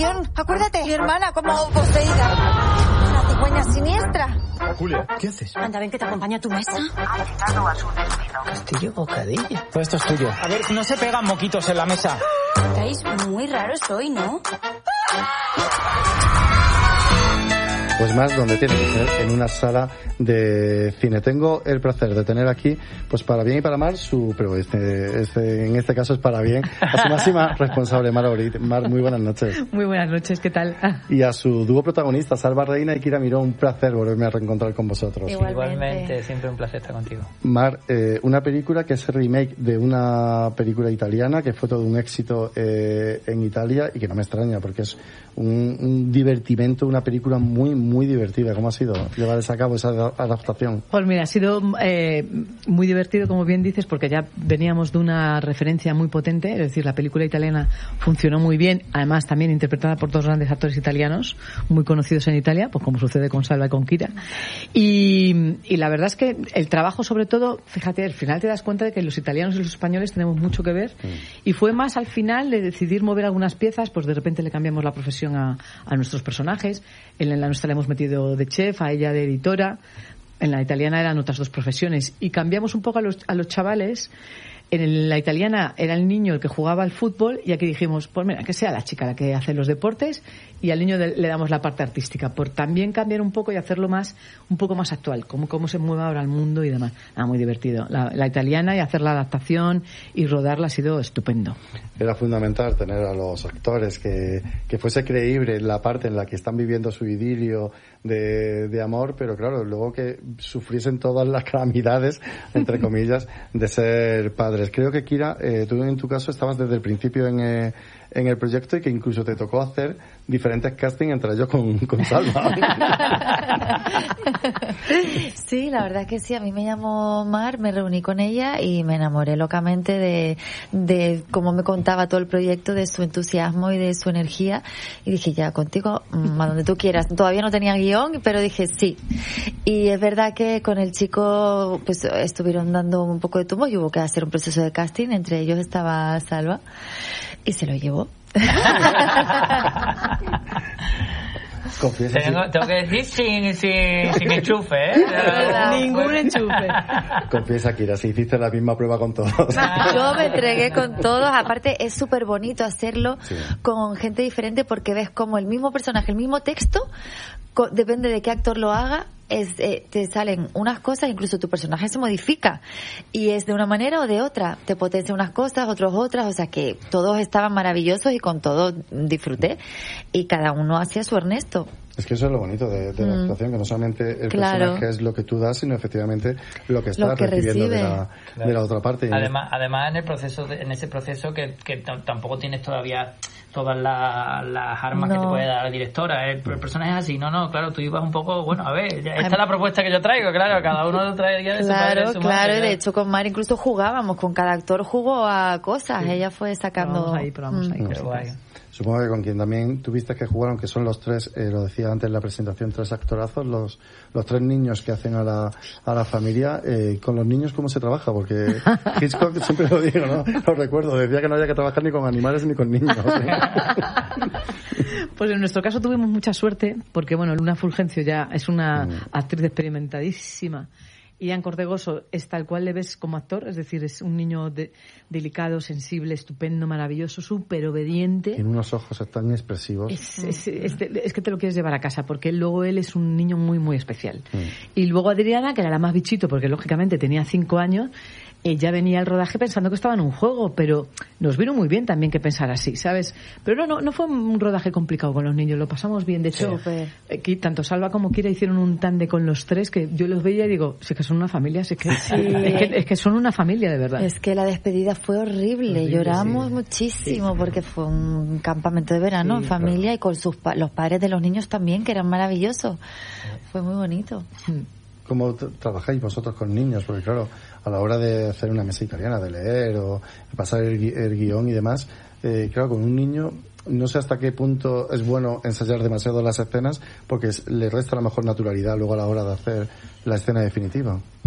maldición. Acuérdate. Mi hermana como poseída. La cigüeña siniestra. Julia, ¿qué haces? Anda, ven que te acompaña a tu mesa. Ha llegado a su destino. Castillo Bocadillo. Todo esto es tuyo. A ver, no se pegan moquitos en la mesa. Estáis muy raros hoy, ¿no? Pues más donde tiene que ser, en una sala de cine. Tengo el placer de tener aquí, pues para bien y para mal, pero en este caso es para bien, a su máxima responsable, Mar Orit. Mar, muy buenas noches. Muy buenas noches, ¿qué tal? Y a su dúo protagonista, Salva Reina y Kira Miró, un placer volverme a reencontrar con vosotros. Igualmente, siempre un placer estar contigo. Mar, una película que es el remake de una película italiana que fue todo un éxito en Italia y que no me extraña porque es un divertimento, una película muy divertida. ¿Cómo ha sido llevar a cabo esa adaptación? Pues mira, ha sido muy divertido, como bien dices, porque ya veníamos de una referencia muy potente, es decir, la película italiana funcionó muy bien, además también interpretada por dos grandes actores italianos muy conocidos en Italia, pues como sucede con Salva y con Kira. Y la verdad es que el trabajo, sobre todo, fíjate, al final te das cuenta de que los italianos y los españoles tenemos mucho que ver, y fue más al final de decidir mover algunas piezas, pues de repente le cambiamos la profesión a nuestros personajes. En la nuestra le hemos metido de chef, a ella de editora. En la italiana eran otras dos profesiones. Y cambiamos un poco a los chavales. En la italiana era el niño el que jugaba al fútbol, y aquí dijimos, pues mira, que sea la chica la que hace los deportes, y al niño le damos la parte artística, por también cambiar un poco y hacerlo un poco más actual, cómo se mueve ahora el mundo y demás. Muy divertido. La italiana, y hacer la adaptación y rodarla ha sido estupendo. Era fundamental tener a los actores que fuese creíble la parte en la que están viviendo su idilio de amor, pero claro, luego que sufriesen todas las calamidades, entre comillas, de ser padres. Creo que, Kira, tú en tu caso estabas desde el principio en el proyecto, y que incluso te tocó hacer diferentes castings, entre ellos con Salva. Sí, la verdad es que sí. A mí me llamó Mar, me reuní con ella y me enamoré locamente de cómo me contaba todo el proyecto, de su entusiasmo y de su energía, y dije, ya, contigo, a donde tú quieras. Todavía no tenía guión, pero dije sí. Y es verdad que con el chico pues estuvieron dando un poco de tumbo y hubo que hacer un proceso de casting. Entre ellos estaba Salva y se lo llevó. Confiesa, tengo que decir sin enchufe, ¿eh? Ningún enchufe. Confiesa, Kira, si hiciste la misma prueba con todos. Yo me entregué con todos. Aparte, es súper bonito hacerlo con gente diferente, porque ves como el mismo personaje, el mismo texto, depende de qué actor lo haga, te salen unas cosas, incluso tu personaje se modifica y es de una manera o de otra, te potencia unas cosas, otros otras, o sea que todos estaban maravillosos y con todos disfruté, y cada uno hacía su Ernesto. Es que eso es lo bonito de la actuación, que no solamente el personaje es lo que tú das, sino efectivamente lo que estás recibiendo de la otra parte. Además en ese proceso que tampoco tienes todavía todas las armas que te puede dar la directora. El personaje es así, claro, tú ibas un poco, bueno, a ver, esta es la propuesta que yo traigo, claro, cada uno traería de su padre, de su madre. De hecho con Mar incluso jugábamos, con cada actor jugó a cosas, ella fue sacando... Probamos ahí Supongo que con quien también tuviste que jugar, aunque son los tres, lo decía antes en la presentación, tres actorazos, los tres niños que hacen a la familia. Con los niños, ¿cómo se trabaja? Porque Hitchcock, siempre lo digo, ¿no? Lo recuerdo, decía que no había que trabajar ni con animales ni con niños. Pues en nuestro caso tuvimos mucha suerte, porque bueno, Luna Fulgencio ya es una actriz experimentadísima. Ian Cordegoso es tal cual le ves como actor, es decir, es un niño delicado, sensible, estupendo, maravilloso, súper obediente. Tiene unos ojos tan expresivos. Es que te lo quieres llevar a casa, porque luego él es un niño muy, muy especial. Y luego Adriana, que era la más bichito, porque lógicamente tenía 5 años, ella venía al rodaje pensando que estaba en un juego, pero nos vino muy bien también que pensara así, ¿sabes? Pero no fue un rodaje complicado con los niños, lo pasamos bien. De hecho, tanto Salva como Kira hicieron un tándem con los tres, que yo los veía y digo, sí que son una familia, es que son una familia de verdad. Es que la despedida fue horrible, lloramos muchísimo, porque fue un campamento de verano en familia, y con los padres de los niños también, que eran maravillosos. Fue muy bonito. ¿Cómo trabajáis vosotros con niños? Porque claro, a la hora de hacer una mesa italiana, de leer o de pasar el guión y demás, claro, con un niño no sé hasta qué punto es bueno ensayar demasiado las escenas, porque le resta la mejor naturalidad luego a la hora de hacer la escena definitiva.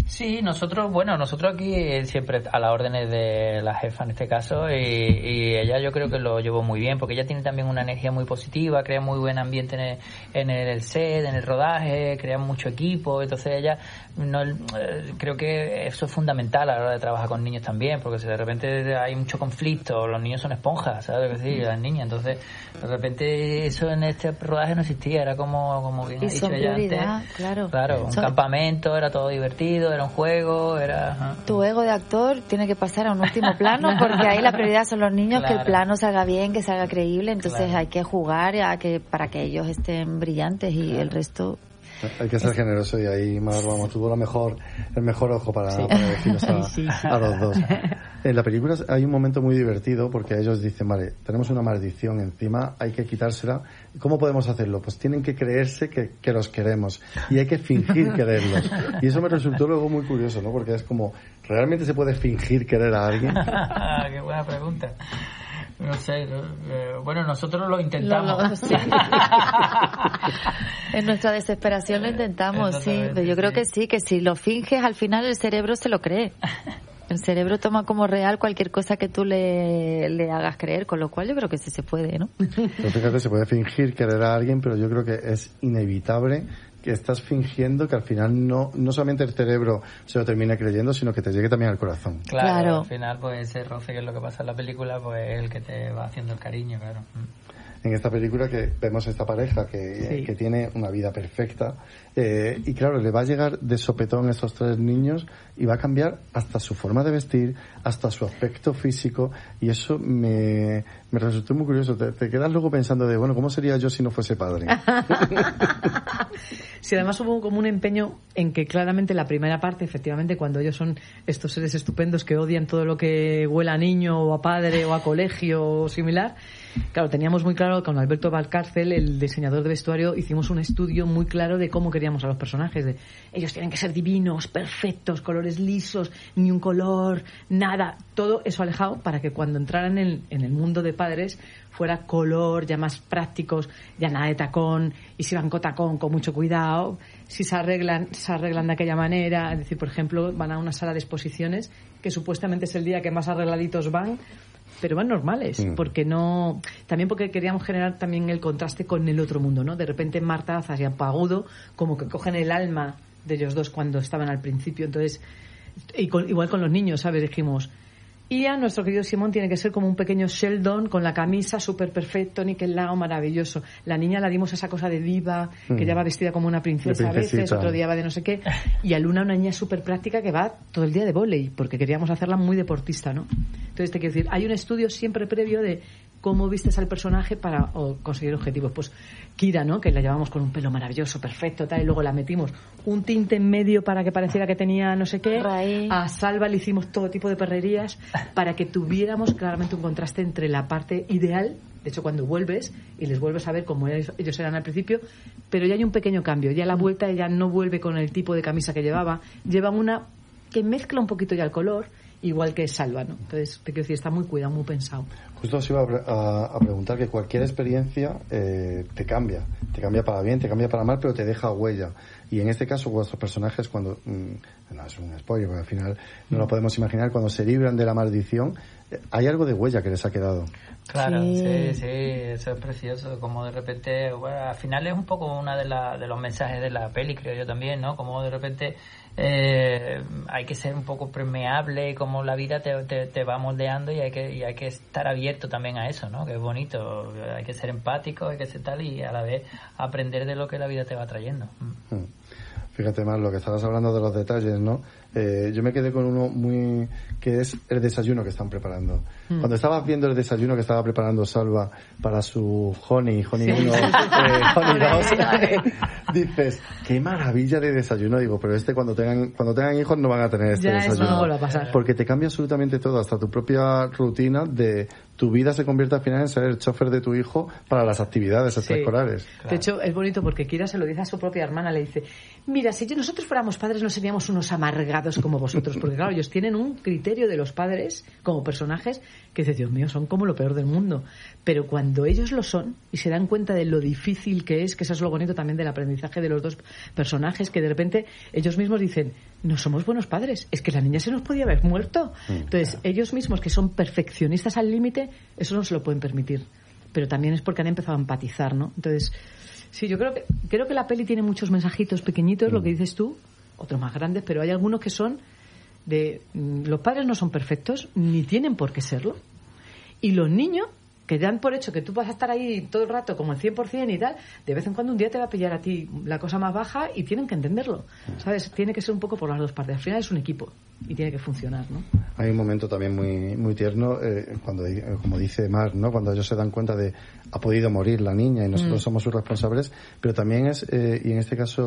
Sí, nosotros aquí siempre a las órdenes de la jefa en este caso, y ella yo creo que lo llevó muy bien, porque ella tiene también una energía muy positiva, crea muy buen ambiente en el set, en el rodaje, crea mucho equipo, entonces ella creo que eso es fundamental a la hora de trabajar con niños también, porque si de repente hay mucho conflicto, los niños son esponjas, ¿sabes? Es decir, las niñas, entonces de repente eso en este rodaje no existía, era como bien ha dicho ella antes, claro, un campamento, era todo divertido, era un juego, era... Tu ego de actor tiene que pasar a un último plano, porque ahí la prioridad son los niños, que el plano salga bien, que salga creíble, entonces hay que jugar para que ellos estén brillantes y el resto... Hay que ser generoso, y ahí Mar, tuvo el mejor ojo para decirnos a los dos. En la película hay un momento muy divertido, porque ellos dicen, vale, tenemos una maldición encima, hay que quitársela. ¿Cómo podemos hacerlo? Pues tienen que creerse que los queremos, y hay que fingir quererlos. Y eso me resultó luego muy curioso, ¿no? Porque es como, ¿realmente se puede fingir querer a alguien? Qué buena pregunta. No sé, bueno, nosotros lo intentamos. Sí. En nuestra desesperación lo intentamos, sí. Pero yo creo que sí, que si lo finges, al final el cerebro se lo cree. El cerebro toma como real cualquier cosa que tú le hagas creer, con lo cual yo creo que sí se puede, ¿no? Pero fíjate, se puede fingir querer a alguien, pero yo creo que es inevitable que estás fingiendo que al final no solamente el cerebro se lo termine creyendo, sino que te llegue también al corazón. Claro. Al final pues ese roce, que es lo que pasa en la película, pues es el que te va haciendo el cariño, claro. En esta película que vemos esta pareja que tiene una vida perfecta, y claro, le va a llegar de sopetón a esos 3 niños y va a cambiar hasta su forma de vestir, hasta su aspecto físico, y eso me resultó muy curioso. Te quedas luego pensando de, bueno, ¿cómo sería yo si no fuese padre? Sí, además hubo como un empeño en que claramente la primera parte, efectivamente, cuando ellos son estos seres estupendos que odian todo lo que huela a niño o a padre o a colegio o similar, claro, teníamos muy claro con Alberto Valcárcel, el diseñador de vestuario, hicimos un estudio muy claro de cómo queríamos a los personajes, de ellos tienen que ser divinos, perfectos, colores lisos, ni un color, nada, todo eso alejado para que cuando entraran en el mundo de padres fuera color, ya más prácticos, ya nada de tacón, y si van con tacón, con mucho cuidado, si se arreglan de aquella manera, es decir, por ejemplo, van a una sala de exposiciones que supuestamente es el día que más arregladitos van, pero van normales, porque no, también porque queríamos generar también el contraste con el otro mundo, ¿no? De repente Marta Azas y Ampagudo como que cogen el alma de ellos dos cuando estaban al principio, entonces igual con los niños, ¿sabes? Dijimos, Ian, nuestro querido Simón, tiene que ser como un pequeño Sheldon con la camisa súper perfecto, niquelado, maravilloso. La niña la dimos esa cosa de diva, que ya va vestida como una princesa a veces, otro día va de no sé qué. Y a Luna, una niña súper práctica que va todo el día de vóley, porque queríamos hacerla muy deportista, ¿no? Entonces, te quiero decir, hay un estudio siempre previo de cómo vistes al personaje para conseguir objetivos. Pues Kira, ¿no? Que la llevamos con un pelo maravilloso, perfecto, tal, y luego la metimos un tinte en medio para que pareciera que tenía no sé qué. A Salva le hicimos todo tipo de perrerías para que tuviéramos claramente un contraste entre la parte ideal, de hecho cuando vuelves y les vuelves a ver como ellos eran al principio, pero ya hay un pequeño cambio, ya a la vuelta ella no vuelve con el tipo de camisa que lleva una que mezcla un poquito ya el color, igual que Salva, ¿no? Entonces, te quiero decir, está muy cuidado, muy pensado. Justo os iba a preguntar que cualquier experiencia te cambia para bien, te cambia para mal, pero te deja huella. Y en este caso, vuestros personajes, cuando, no es un spoiler, porque al final no lo podemos imaginar, cuando se libran de la maldición, hay algo de huella que les ha quedado. Claro, sí, eso es precioso, como de repente, bueno, al final es un poco uno de los mensajes de la peli, creo yo también, ¿no? Como de repente hay que ser un poco permeable, como la vida te va moldeando, y hay que estar abierto también a eso, ¿no? Que es bonito, hay que ser empático, hay que ser tal, y a la vez aprender de lo que la vida te va trayendo. Fíjate más, lo que estabas hablando de los detalles, ¿no? Yo me quedé con uno que es el desayuno que están preparando. Cuando estabas viendo el desayuno que estaba preparando Salva para su Honey 1, Honey 2, dices, qué maravilla de desayuno. Digo, pero cuando tengan hijos no van a tener este desayuno. Eso no va a pasar. Porque te cambia absolutamente todo, hasta tu propia rutina de tu vida se convierte al final en ser el chofer de tu hijo para las actividades extraescolares. Claro. De hecho, es bonito porque Kira se lo dice a su propia hermana, le dice, mira, si nosotros fuéramos padres no seríamos unos amargados como vosotros, porque claro, ellos tienen un criterio de los padres como personajes que dice, Dios mío, son como lo peor del mundo, pero cuando ellos lo son y se dan cuenta de lo difícil que es, que eso es lo bonito también del aprendizaje de los dos personajes, que de repente ellos mismos dicen, no somos buenos padres, es que la niña se nos podía haber muerto. Entonces, ellos mismos, que son perfeccionistas al límite, eso no se lo pueden permitir. Pero también es porque han empezado a empatizar, ¿no? Entonces, sí, yo creo que la peli tiene muchos mensajitos pequeñitos, lo que dices tú, otros más grandes, pero hay algunos que son de... Los padres no son perfectos, ni tienen por qué serlo. Y los niños, que dan por hecho que tú vas a estar ahí todo el rato como el 100% y tal, de vez en cuando un día te va a pillar a ti la cosa más baja y tienen que entenderlo, ¿sabes? Tiene que ser un poco por las dos partes. Al final es un equipo y tiene que funcionar, ¿no? Hay un momento también muy tierno cuando, como dice Mar, ¿no? Cuando ellos se dan cuenta de ha podido morir la niña y nosotros somos sus responsables, pero también es, y en este caso